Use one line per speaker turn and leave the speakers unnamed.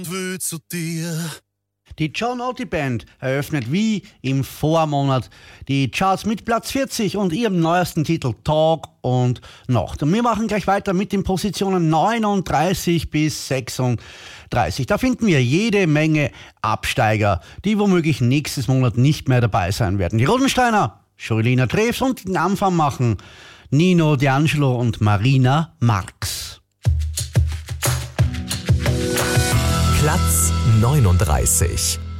will zu dir.
Die John Oaty Band eröffnet wie im Vormonat die Charts mit Platz 40 und ihrem neuesten Titel Tag und Nacht. Und wir machen gleich weiter mit den Positionen 39 bis 36. Da finden wir jede Menge Absteiger, die womöglich nächstes Monat nicht mehr dabei sein werden. Die Rodensteiner, Jolina Treves und den Anfang machen Nino D'Angelo und Marina Marx.
Platz 39.